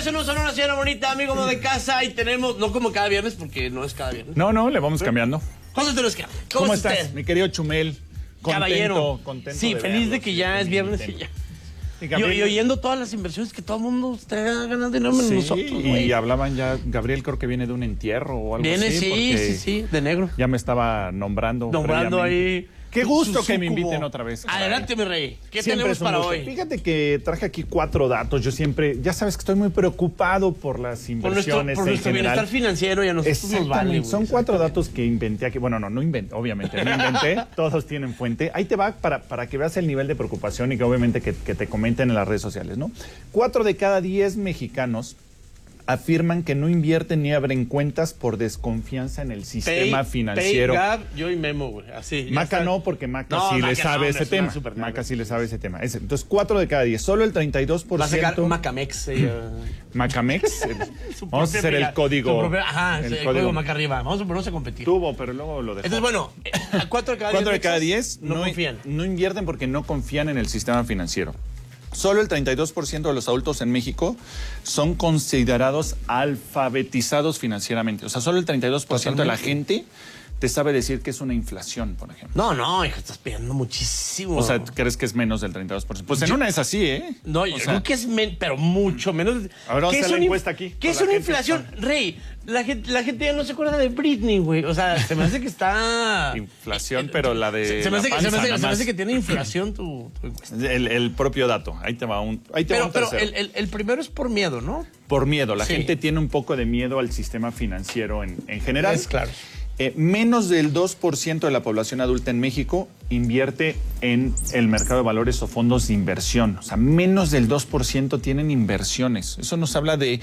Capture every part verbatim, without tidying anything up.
Saludos a una señora bonita, amigo de casa. Y tenemos, no como cada viernes, porque no es cada viernes. No, no, le vamos cambiando. ¿Cuándo te los queda? ¿Cómo, ¿Cómo estás, usted? mi querido Chumel? Contento, Caballero. Contento sí, de feliz verlo, de que sí, ya es viernes contento. y ya. Y, Gabriel, y, y oyendo todas las inversiones que todo el mundo está ganando dinero en sí, nosotros, y güey. hablaban ya, Gabriel creo que viene de un entierro o algo Viene, así. sí, sí, sí, de negro. Ya me estaba nombrando. Nombrando ahí. Qué gusto su que me súcubo. inviten otra vez. Adelante, mi rey. ¿Qué Siempre tenemos es un para gusto. hoy? Fíjate que traje aquí cuatro datos. Yo siempre, ya sabes que estoy muy preocupado por las Por inversiones nuestro, por en nuestro general. bienestar financiero y a nosotros nos Exactamente, vale, güey. son cuatro datos que inventé aquí. Bueno, no, no inventé, obviamente, no inventé, todos tienen fuente. Ahí te va para, para que veas el nivel de preocupación y que obviamente que, que te comenten en las redes sociales, ¿no? Cuatro de cada diez mexicanos afirman que no invierten ni abren cuentas por desconfianza en el sistema Pay, financiero. Pay, Gab, yo y Memo, güey. Así. Maca no, porque Maca No, sí Maca le sabe no, ese es una tema. super Maca nerd. sí le sabe ese tema. Ese. Entonces, cuatro de cada diez. Solo el treinta y dos por Va a sacar ciento. Macamex. ella. Macamex. el- Su Vamos a propia hacer el pega- código. su propia- ajá, el el, código. código Maca arriba. Vamos a ponernos a competir. Tuvo, pero luego lo dejó. Entonces, bueno, eh, a cuatro de cada diez. Cuatro de cada mexas diez no, confían. No invierten porque no confían en el sistema financiero. Solo el treinta y dos por ciento de los adultos en México son considerados alfabetizados financieramente. O sea, solo el treinta y dos por ciento de la gente te sabe decir que es una inflación, por ejemplo. No, no, hijo, estás pidiendo muchísimo. O sea, ¿crees que es menos del treinta y dos por ciento? Pues en Yo- una es así, ¿eh? No, O yo sea, creo que es, men- pero mucho menos. A ver, vamos ¿Qué a hacer es la una encuesta inf- aquí, ¿Qué con es la una gente inflación? Rey, la gente, la gente ya no se acuerda de Britney, güey. O sea, se me hace que está... Inflación, pero la de Se, se me la hace que, se me panza, hace- nada se me hace más. que tiene inflación tu, tu encuesta. El, el propio dato. Ahí te va un, ahí te va Pero, un pero tercero. el, el- el primero es por miedo, ¿no? Por miedo. La Sí. gente tiene un poco de miedo al sistema financiero en, en general. Es claro. Eh, menos del dos por ciento de la población adulta en México invierte en el mercado de valores o fondos de inversión. O sea, menos del dos por ciento tienen inversiones. Eso nos habla de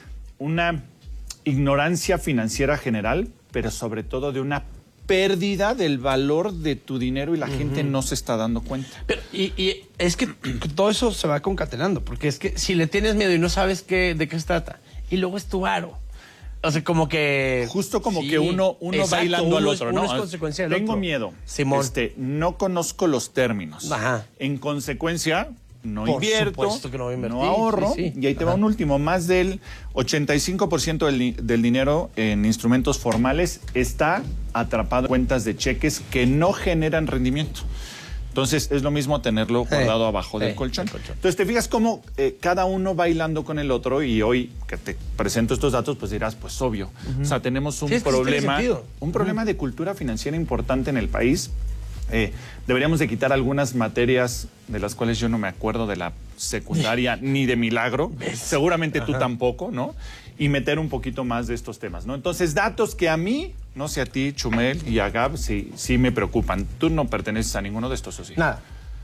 una ignorancia financiera general, pero sobre todo de una pérdida del valor de tu dinero y la gente no se está dando cuenta. Pero, y, y es que todo eso se va concatenando, porque es que si le tienes miedo y no sabes qué, de qué se trata, y luego es tu aro. O sea, como que... Justo como Sí, que uno, uno exacto, bailando al uno es- otro, uno ¿no? es consecuencia del Tengo otro. miedo. Simón. Este, no conozco los términos. Ajá. En consecuencia, no Por invierto, supuesto que no voy a invertir, no ahorro. sí, sí. Y ahí te va Ajá. un último. Más del ochenta y cinco por ciento del, di- del dinero en instrumentos formales está atrapado en cuentas de cheques que no generan rendimiento. Entonces, es lo mismo tenerlo guardado abajo sí, del colchón. del colchón. Entonces, te fijas cómo eh, cada uno va hilando con el otro y hoy que te presento estos datos, pues dirás, pues obvio. O sea, tenemos un Sí, es que sí tiene problema, sentido. un problema de cultura financiera importante en el país. Eh, deberíamos de quitar algunas materias de las cuales yo no me acuerdo de la secundaria ni de milagro. Seguramente tú tampoco, ¿no? Y meter un poquito más de estos temas, ¿no? Entonces, datos que a mí, no sé a ti, Chumel, y a Gab, sí, sí me preocupan. Tú no perteneces a ninguno de estos, ¿o sí? Nada.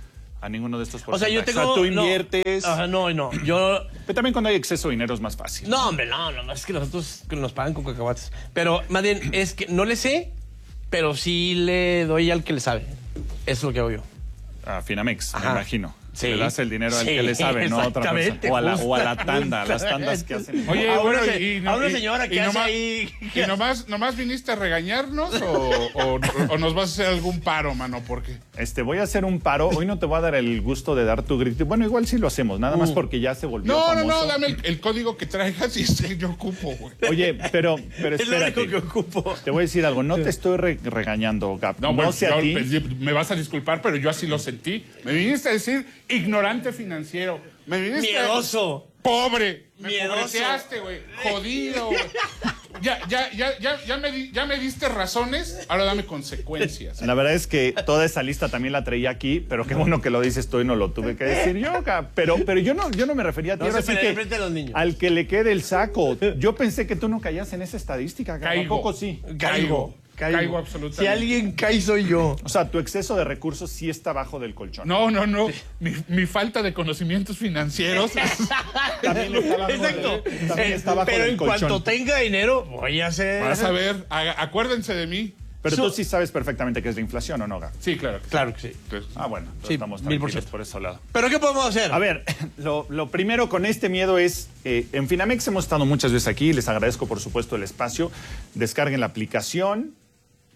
A ninguno de estos O sea, yo porcentajes. tengo... O sea, tú no. inviertes. Ajá, no, no. Yo... Pero también cuando hay exceso de dinero es más fácil. No, hombre, no, no, no, es que nosotros nos pagan con cacahuates. Pero más bien es que no le sé, pero sí le doy al que le sabe. Eso es lo que hago yo. A Finamex, Ajá. me imagino. Sí. Le das el dinero al Sí, que le sabe, no a otra persona. exactamente, O a la, o a la justa- tanda, a las tandas que hacen. Oye, A bueno, una se- y, a una y- señora y que hace nomás, ahí- ¿Y nomás, nomás viniste a regañarnos o, o- o nos vas a hacer algún paro, mano? Porque Este, voy a hacer un paro. Hoy no te voy a dar el gusto de dar tu grito. Bueno, igual sí lo hacemos, nada más porque ya se volvió No, no, famoso. no, dame el, el código que traigas y este yo ocupo, güey. Oye, pero, pero Es lo único espérate. que ocupo. Te voy a decir algo. No te estoy re- regañando, Gab. No, No, pues, sé a yo- ti. pues, me vas a disculpar, pero yo así lo sentí. Me viniste a decir ignorante financiero. Me viniste Miedoso. a... Pobre. Me Miedoso. pobreteaste, güey. Jodido, güey. Ya, ya, ya, ya, ya, me di- ya me diste razones, ahora dame consecuencias. La verdad es que toda esa lista también la traía aquí, pero qué bueno que lo dices tú y no lo tuve que decir yo, Gab. Pero, pero yo no, yo no me refería a ti. No Ahora se sí peleen que frente a los niños. al que le quede el saco. Yo pensé que tú no caías en esa estadística, Gab. ¿A Caigo. poco sí? Caigo. Caigo absolutamente. Si alguien cae, soy yo. O sea, tu exceso de recursos sí está bajo del colchón. No, no, no. Mi, mi falta de conocimientos financieros. También está bajo, Exacto. del- también Eh, está bajo pero del en colchón. cuanto tenga dinero, voy a hacer... Vas a ver, a- acuérdense de mí. Pero Su- tú sí sabes perfectamente qué es la inflación, ¿o no, Gab? Sí, claro. que sí. Claro que sí. Entonces, Ah, bueno, entonces Sí, estamos mil por tranquilos ciento. por ese lado. ¿Pero qué podemos hacer? A ver, lo, lo primero con este miedo es, eh, en Finamex hemos estado muchas veces aquí, les agradezco por supuesto el espacio, descarguen la aplicación,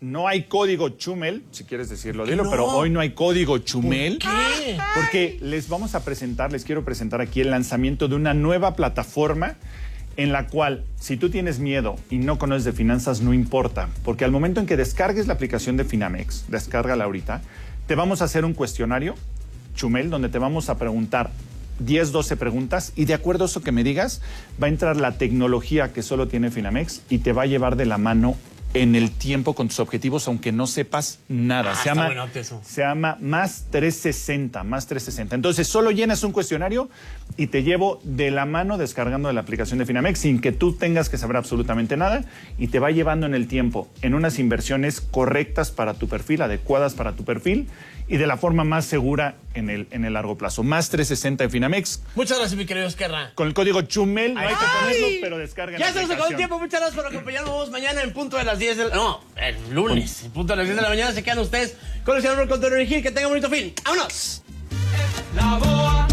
no hay código Chumel, si quieres decirlo, dilo, no. Pero hoy no hay código Chumel. ¿Por qué? Porque les vamos a presentar, les quiero presentar aquí el lanzamiento de una nueva plataforma en la cual, si tú tienes miedo y no conoces de finanzas, no importa. Porque al momento en que descargues la aplicación de Finamex, descárgala ahorita, te vamos a hacer un cuestionario, Chumel, donde te vamos a preguntar diez, doce preguntas y de acuerdo a eso que me digas, va a entrar la tecnología que solo tiene Finamex y te va a llevar de la mano en el tiempo con tus objetivos, aunque no sepas nada. Ah, se llama, bueno, eso. se llama Más trescientos sesenta, Más trescientos sesenta. Entonces, solo llenas un cuestionario y te llevo de la mano descargando de la aplicación de Finamex sin que tú tengas que saber absolutamente nada y te va llevando en el tiempo en unas inversiones correctas para tu perfil, adecuadas para tu perfil y de la forma más segura en el, en el largo plazo. Más trescientos sesenta en Finamex. Muchas gracias, mi querido Esquerra. Con el código Chumel, no hay que ponerlo, pero descarguen la Ya se nos acabó el aplicación. tiempo. Muchas gracias por acompañarnos mañana en punto de las diez de la... No, el lunes, en punto de las diez de la mañana. Se quedan ustedes con el señor Contador Gil. Que tengan un bonito fin. ¡Vámonos! La boa.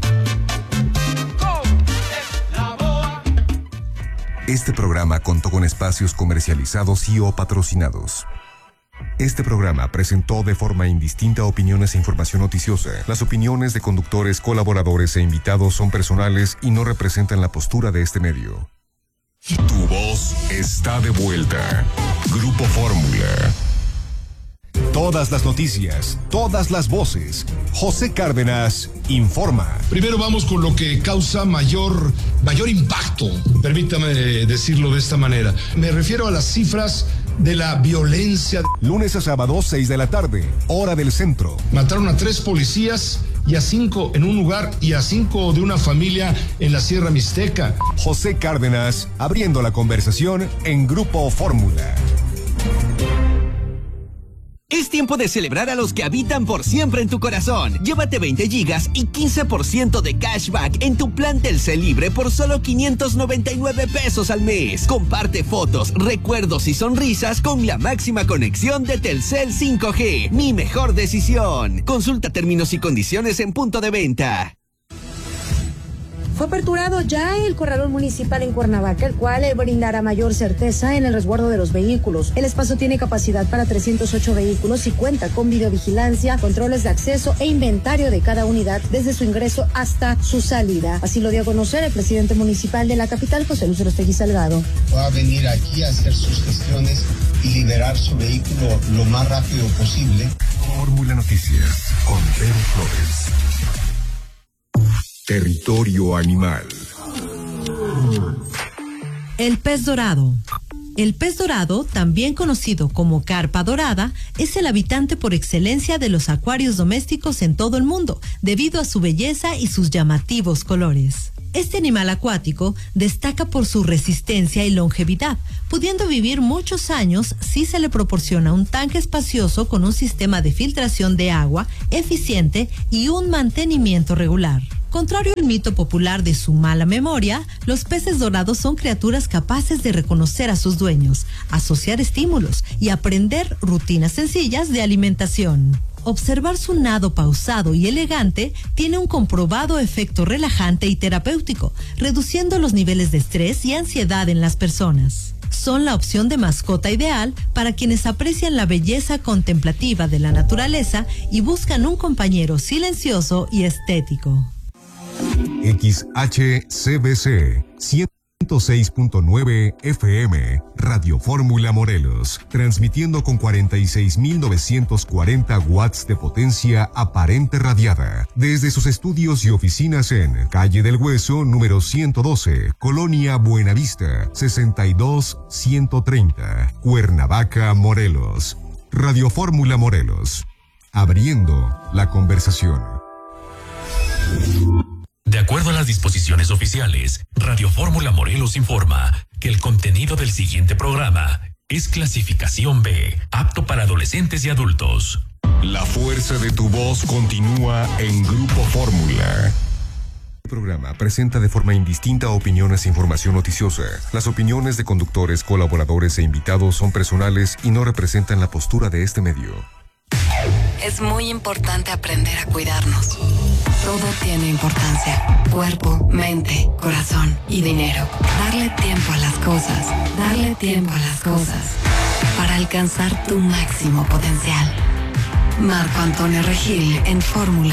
La boa. Este programa contó con espacios comercializados y o patrocinados. Este programa presentó de forma indistinta opiniones e información noticiosa. Las opiniones de conductores, colaboradores e invitados son personales y no representan la postura de este medio. Tu voz está de vuelta. Grupo Fórmula. Todas las noticias, todas las voces. José Cárdenas informa. Primero vamos con lo que causa mayor, mayor impacto, permítame decirlo de esta manera. Me refiero a las cifras de la violencia. Lunes a sábado, seis de la tarde, hora del centro. Mataron a tres policías y a cinco en un lugar y a cinco de una familia en la Sierra Mixteca. José Cárdenas, abriendo la conversación en Grupo Fórmula. Es tiempo de celebrar a los que habitan por siempre en tu corazón. Llévate veinte gigas y quince por ciento de cashback en tu plan Telcel Libre por solo quinientos noventa y nueve pesos al mes. Comparte fotos, recuerdos y sonrisas con la máxima conexión de Telcel cinco G. Mi mejor decisión. Consulta términos y condiciones en punto de venta. Fue aperturado ya el corralón municipal en Cuernavaca, el cual brindará mayor certeza en el resguardo de los vehículos. El espacio tiene capacidad para trescientos ocho vehículos y cuenta con videovigilancia, controles de acceso e inventario de cada unidad desde su ingreso hasta su salida. Así lo dio a conocer el presidente municipal de la capital, José Luis Aróstegui Salgado. Va a venir aquí a hacer sus gestiones y liberar su vehículo lo más rápido posible. Fórmula Noticias con Pedro Flores. Territorio animal. El pez dorado. El pez dorado, también conocido como carpa dorada, es el habitante por excelencia de los acuarios domésticos en todo el mundo, debido a su belleza y sus llamativos colores. Este animal acuático destaca por su resistencia y longevidad, pudiendo vivir muchos años si se le proporciona un tanque espacioso con un sistema de filtración de agua eficiente y un mantenimiento regular. Contrario al mito popular de su mala memoria, los peces dorados son criaturas capaces de reconocer a sus dueños, asociar estímulos y aprender rutinas sencillas de alimentación. Observar su nado pausado y elegante tiene un comprobado efecto relajante y terapéutico, reduciendo los niveles de estrés y ansiedad en las personas. Son la opción de mascota ideal para quienes aprecian la belleza contemplativa de la naturaleza y buscan un compañero silencioso y estético. X H C B C ciento seis punto nueve F M, Radio Fórmula Morelos, transmitiendo con cuarenta y seis mil novecientos cuarenta watts de potencia aparente radiada, desde sus estudios y oficinas en Calle del Hueso, número ciento doce, Colonia Buenavista, sesenta y dos ciento treinta, Cuernavaca, Morelos. Radio Fórmula Morelos, abriendo la conversación. De acuerdo a las disposiciones oficiales, Radio Fórmula Morelos informa que el contenido del siguiente programa es clasificación B, apto para adolescentes y adultos. La fuerza de tu voz continúa en Grupo Fórmula. El programa presenta de forma indistinta opiniones e información noticiosa. Las opiniones de conductores, colaboradores e invitados son personales y no representan la postura de este medio. Es muy importante aprender a cuidarnos. Todo tiene importancia. Cuerpo, mente, corazón y dinero. Darle tiempo a las cosas. Darle tiempo a las cosas. Para para alcanzar tu máximo potencial. Marco Antonio Regil en Fórmula.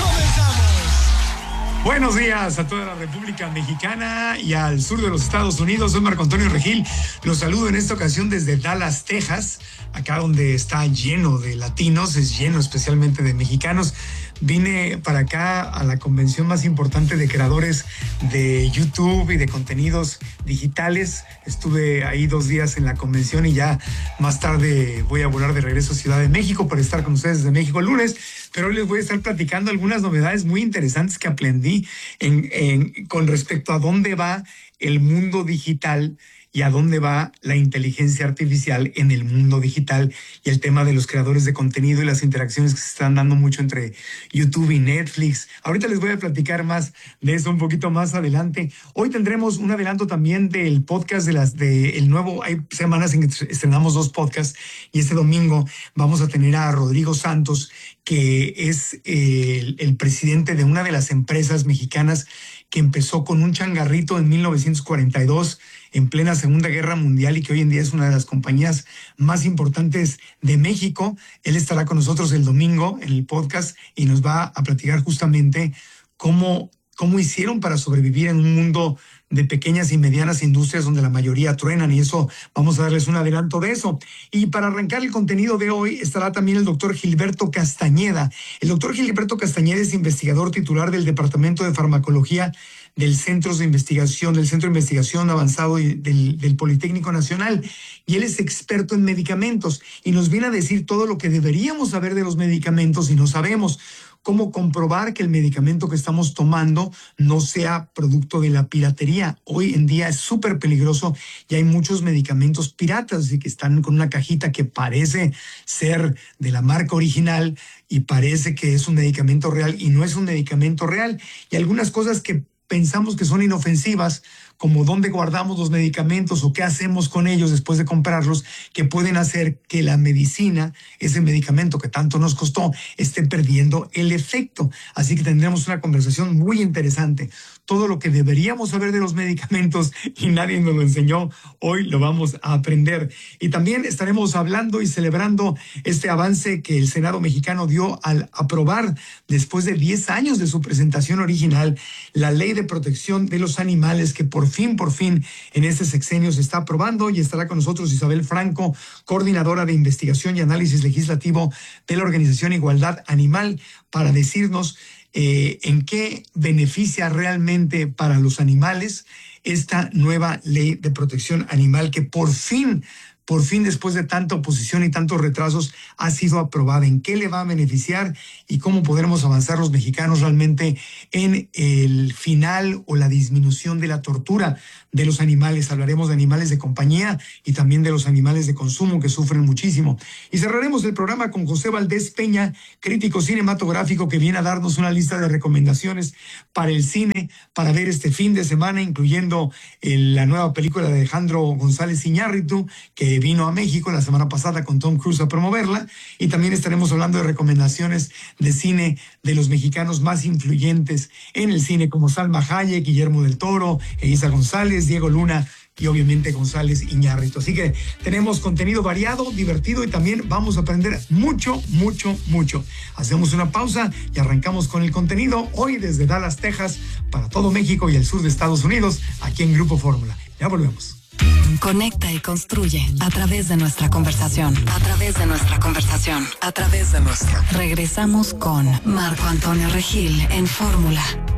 Buenos días a toda la República Mexicana y al sur de los Estados Unidos. Soy Marco Antonio Regil. Los saludo en esta ocasión desde Dallas, Texas, acá donde está lleno de latinos, es lleno especialmente de mexicanos. Vine para acá a la convención más importante de creadores de YouTube y de contenidos digitales. Estuve ahí dos días en la convención y ya más tarde voy a volar de regreso a Ciudad de México para estar con ustedes desde México el lunes. Pero hoy les voy a estar platicando algunas novedades muy interesantes que aprendí en, en, con respecto a dónde va el mundo digital y a dónde va la inteligencia artificial en el mundo digital y el tema de los creadores de contenido y las interacciones que se están dando mucho entre YouTube y Netflix. Ahorita les voy a platicar más de eso un poquito más adelante. Hoy tendremos un adelanto también del podcast de las de el nuevo. Hay semanas en que estrenamos dos podcasts y este domingo vamos a tener a Rodrigo Santos, que es el, el presidente de una de las empresas mexicanas que empezó con un changarrito en mil novecientos cuarenta y dos, en plena Segunda Guerra Mundial, y que hoy en día es una de las compañías más importantes de México. Él estará con nosotros el domingo en el podcast y nos va a platicar justamente cómo, cómo hicieron para sobrevivir en un mundo de pequeñas y medianas industrias donde la mayoría truenan, y eso vamos a darles un adelanto de eso. Y para arrancar el contenido de hoy estará también el doctor Gilberto Castañeda. El doctor Gilberto Castañeda es investigador titular del Departamento de Farmacología del Centro de Investigación, del Centro de Investigación Avanzado del, del Politécnico Nacional, y él es experto en medicamentos y nos viene a decir todo lo que deberíamos saber de los medicamentos y no sabemos. Cómo comprobar que el medicamento que estamos tomando no sea producto de la piratería. Hoy en día es súper peligroso y hay muchos medicamentos piratas y que están con una cajita que parece ser de la marca original y parece que es un medicamento real y no es un medicamento real. Y algunas cosas que pensamos que son inofensivas, como dónde guardamos los medicamentos o qué hacemos con ellos después de comprarlos, que pueden hacer que la medicina, ese medicamento que tanto nos costó, esté perdiendo el efecto. Así que tendremos una conversación muy interesante. Todo lo que deberíamos saber de los medicamentos y nadie nos lo enseñó, hoy lo vamos a aprender. Y también estaremos hablando y celebrando este avance que el Senado mexicano dio al aprobar, después de diez años de su presentación original, la Ley de Protección de los Animales, que por fin, por fin, en este sexenio se está aprobando, y estará con nosotros Isabel Franco, coordinadora de investigación y análisis legislativo de la organización Igualdad Animal, para decirnos eh, en qué beneficia realmente para los animales esta nueva ley de protección animal que por fin, por fin, después de tanta oposición y tantos retrasos, ha sido aprobada. ¿En qué le va a beneficiar y cómo podremos avanzar los mexicanos realmente en el final o la disminución de la tortura de los animales? Hablaremos de animales de compañía y también de los animales de consumo, que sufren muchísimo. Y cerraremos el programa con José Valdés Peña, crítico cinematográfico, que viene a darnos una lista de recomendaciones para el cine, para ver este fin de semana, incluyendo el, la nueva película de Alejandro González Iñárritu, que vino a México la semana pasada con Tom Cruise a promoverla. Y también estaremos hablando de recomendaciones de cine de los mexicanos más influyentes en el cine, como Salma Hayek, Guillermo del Toro, Eiza González, Diego Luna y obviamente González Iñárritu. Así que tenemos contenido variado, divertido, y también vamos a aprender mucho, mucho, mucho. Hacemos una pausa y arrancamos con el contenido hoy desde Dallas, Texas, para todo México y el sur de Estados Unidos, aquí en Grupo Fórmula. Ya volvemos. Conecta y construye a través de nuestra conversación, a través de nuestra conversación, a través de nuestra. Regresamos con Marco Antonio Regil en Fórmula.